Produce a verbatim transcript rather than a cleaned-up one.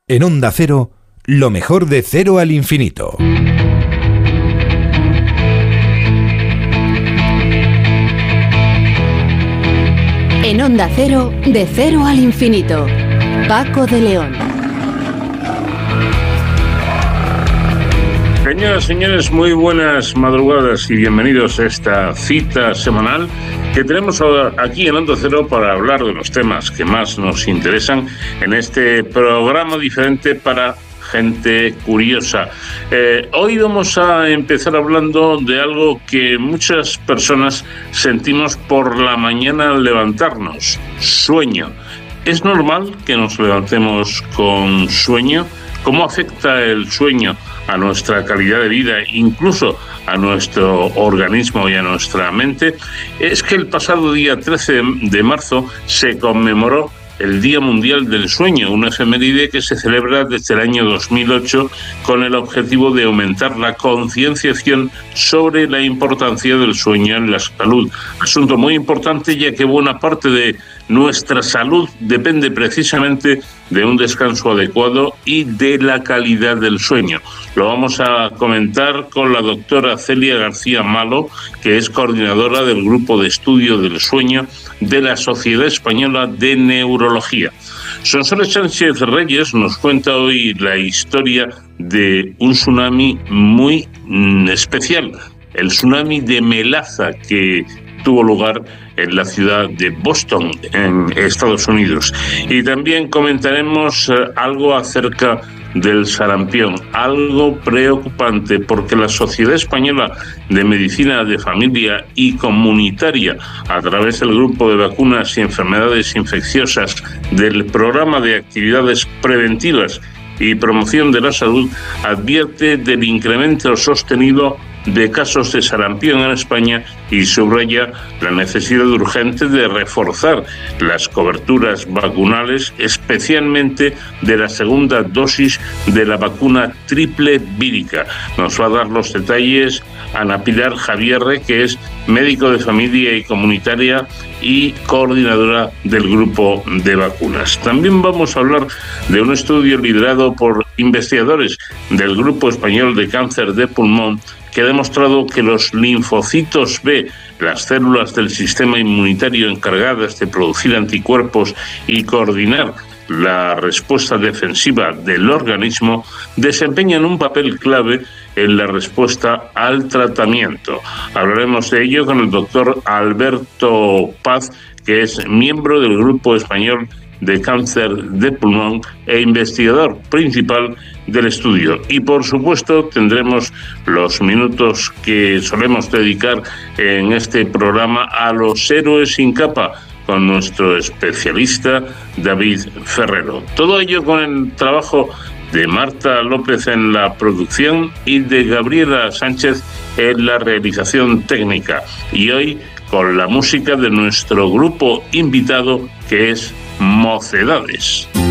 En Onda Cero, lo mejor de Cero al Infinito. En Onda Cero, de Cero al Infinito. Paco de León. Señoras y señores, muy buenas madrugadas y bienvenidos a esta cita semanal que tenemos aquí en Onda Cero para hablar de los temas que más nos interesan en este programa diferente para gente curiosa. Eh, hoy vamos a empezar hablando de algo que muchas personas sentimos por la mañana al levantarnos: sueño. ¿Es normal que nos levantemos con sueño? ¿Cómo afecta el sueño a nuestra calidad de vida, incluso a nuestro organismo y a nuestra mente? Es que el pasado día trece de marzo se conmemoró el Día Mundial del Sueño, una efeméride que se celebra desde el año dos mil ocho con el objetivo de aumentar la concienciación sobre la importancia del sueño en la salud. Asunto muy importante, ya que buena parte de nuestra salud depende precisamente de un descanso adecuado y de la calidad del sueño. Lo vamos a comentar con la doctora Celia García Malo, que es coordinadora del Grupo de Estudio del Sueño de la Sociedad Española de Neurología. Sonsoles Sánchez Reyes nos cuenta hoy la historia de un tsunami muy mm, especial, el tsunami de Melaza, que tuvo lugar en la ciudad de Boston, en Estados Unidos. Y también comentaremos eh, algo acerca del sarampión, algo preocupante, porque la Sociedad Española de Medicina de Familia y Comunitaria, a través del Grupo de Vacunas y Enfermedades Infecciosas del Programa de Actividades Preventivas y Promoción de la Salud, advierte del incremento sostenido de casos de sarampión en España y subraya la necesidad urgente de reforzar las coberturas vacunales, especialmente de la segunda dosis de la vacuna triple vírica. Nos va a dar los detalles Ana Pilar Javierre, que es médico de familia y comunitaria y coordinadora del grupo de vacunas. También vamos a hablar de un estudio liderado por investigadores del Grupo Español de Cáncer de Pulmón, que ha demostrado que los linfocitos B, las células del sistema inmunitario encargadas de producir anticuerpos y coordinar la respuesta defensiva del organismo, desempeñan un papel clave en la respuesta al tratamiento. Hablaremos de ello con el doctor Alberto Paz, que es miembro del Grupo Español de Cáncer de Pulmón e investigador principal del estudio. Y por supuesto tendremos los minutos que solemos dedicar en este programa a los héroes sin capa, con nuestro especialista David Ferrero. Todo ello con el trabajo de Marta López en la producción y de Gabriela Sánchez en la realización técnica. Y hoy con la música de nuestro grupo invitado, que es Mocedades.